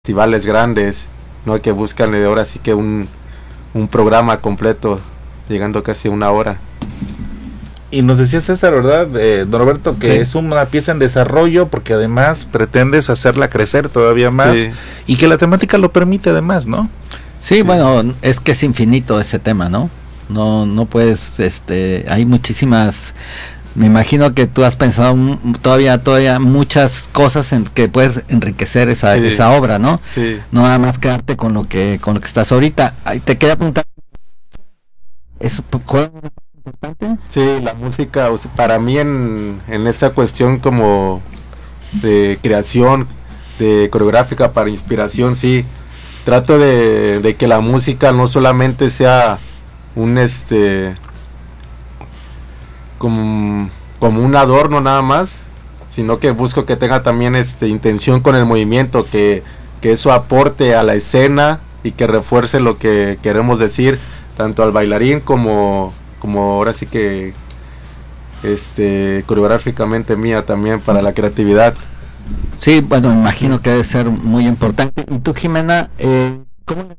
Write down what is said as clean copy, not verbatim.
festivales grandes, ¿no? Que buscan ahora sí que un programa completo, llegando casi a 1 hora. Y nos decía César, ¿verdad, don Roberto, que Sí. es una pieza en desarrollo porque además pretendes hacerla crecer todavía más, Sí. y que la temática lo permite además, ¿no? Sí, bueno, es que es infinito ese tema, ¿no? No puedes, hay muchísimas, me imagino que tú has pensado todavía muchas cosas en que puedes enriquecer esa, Sí. esa obra, ¿no? Sí. No nada más quedarte con lo que estás ahorita. Ahí te quería preguntar, ¿eso cuál es lo importante? Sí, la música, o sea, para mí en esta cuestión como de creación, de coreográfica para inspiración, sí, trato de que la música no solamente sea un como un adorno nada más, sino que busco que tenga también intención con el movimiento, que eso aporte a la escena y que refuerce lo que queremos decir, tanto al bailarín como ahora sí que coreográficamente mía también para la creatividad. Sí, bueno, me imagino que debe ser muy importante. ¿Y tú, Jimena, cómo le